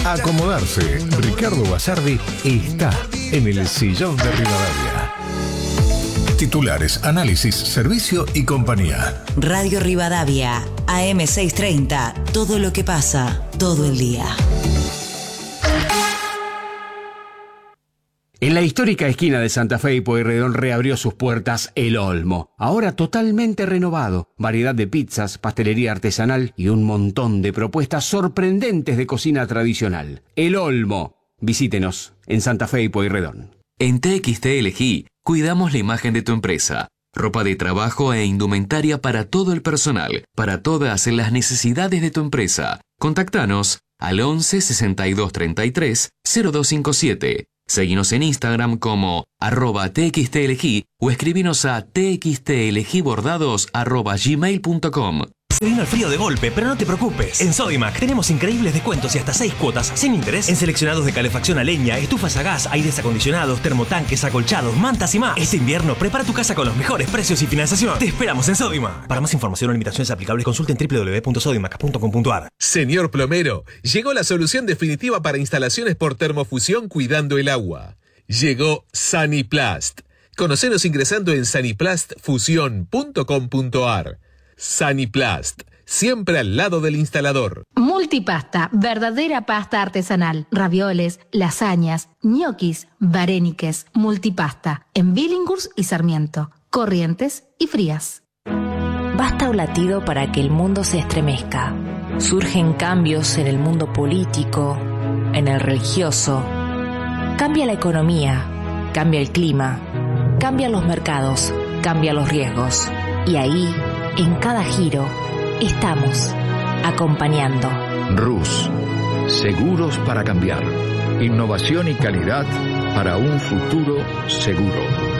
acomodarse. Ricardo Guasardi está en el sillón de Rivadavia. Titulares, análisis, servicio y compañía. Radio Rivadavia, AM630, todo lo que pasa, todo el día. En la histórica esquina de Santa Fe y Pueyrredón reabrió sus puertas El Olmo, ahora totalmente renovado. Variedad de pizzas, pastelería artesanal y un montón de propuestas sorprendentes de cocina tradicional. El Olmo. Visítenos en Santa Fe y Pueyrredón. En TXT Elegí cuidamos la imagen de tu empresa. Ropa de trabajo e indumentaria para todo el personal, para todas las necesidades de tu empresa. Contactanos al 11 62 33 0257. Seguinos en Instagram como @txtelegí o escribinos a txtelegibordados@gmail.com. Se vino el frío de golpe, pero no te preocupes. En Sodimac tenemos increíbles descuentos y hasta 6 cuotas sin interés en seleccionados de calefacción a leña, estufas a gas, aires acondicionados, termotanques, acolchados, mantas y más. Este invierno prepara tu casa con los mejores precios y financiación. Te esperamos en Sodimac. Para más información o limitaciones aplicables, consulten www.sodimac.com.ar. Señor plomero, llegó la solución definitiva para instalaciones por termofusión cuidando el agua. Llegó Saniplast. Conocenos ingresando en saniplastfusion.com.ar. Saniplast, siempre al lado del instalador. Multipasta, verdadera pasta artesanal. Ravioles, lasañas, ñoquis, varéniques. Multipasta, en Billinghurst y Sarmiento. Corrientes y Frías. Basta un latido para que el mundo se estremezca. Surgen cambios en el mundo político, en el religioso. Cambia la economía, cambia el clima, cambian los mercados, cambian los riesgos. Y ahí, en cada giro, estamos acompañando. RUS, seguros para cambiar. Innovación y calidad para un futuro seguro.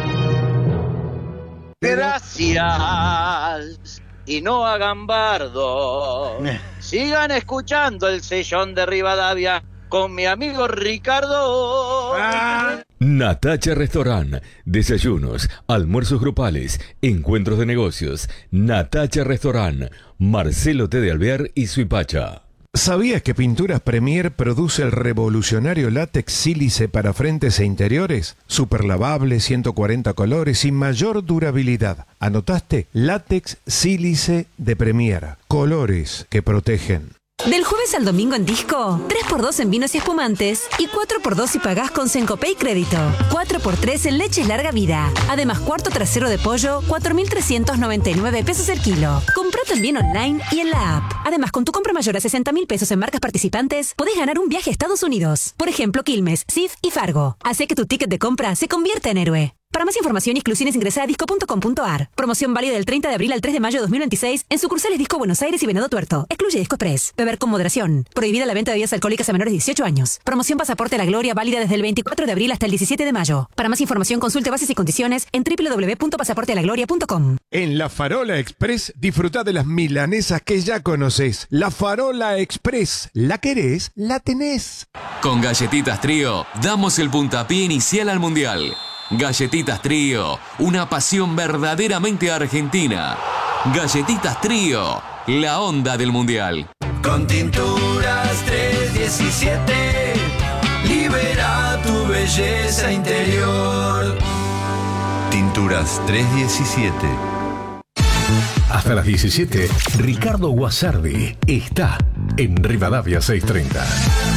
Gracias y no hagan bardo. Sigan escuchando el sillón de Rivadavia con mi amigo Ricardo. Natacha Restaurant. Desayunos, almuerzos grupales, encuentros de negocios. Natacha Restaurant. Marcelo T. de Alvear y Suipacha. ¿Sabías que Pinturas Premier produce el revolucionario látex sílice para frentes e interiores? Superlavable, 140 colores y mayor durabilidad. ¿Anotaste? Látex sílice de Premier. Colores que protegen. Del jueves al domingo en Disco, 3x2 en vinos y espumantes y 4x2 si pagás con Sencopay Crédito. 4x3 en leches larga vida. Además, cuarto trasero de pollo, 4.399 pesos el kilo. Comprá también online y en la app. Además, con tu compra mayor a 60.000 pesos en marcas participantes, podés ganar un viaje a Estados Unidos. Por ejemplo, Quilmes, CIF y Fargo. Hace que tu ticket de compra se convierta en héroe. Para más información y exclusiones ingresa a disco.com.ar. Promoción válida del 30 de abril al 3 de mayo de 2026 en sucursales Disco Buenos Aires y Venado Tuerto. Excluye Disco Express. Beber con moderación. Prohibida la venta de bebidas alcohólicas a menores de 18 años. Promoción Pasaporte a la Gloria válida desde el 24 de abril hasta el 17 de mayo. Para más información consulte bases y condiciones en www.pasaportealagloria.com. En La Farola Express disfruta de las milanesas que ya conoces. La Farola Express. ¿La querés? La tenés. Con Galletitas Trío damos el puntapié inicial al Mundial. Galletitas Trío, una pasión verdaderamente argentina. Galletitas Trío, la onda del Mundial. Con Tinturas 317, libera tu belleza interior. Tinturas 317. Hasta las 17, Ricardo Guasardi está en Rivadavia 630.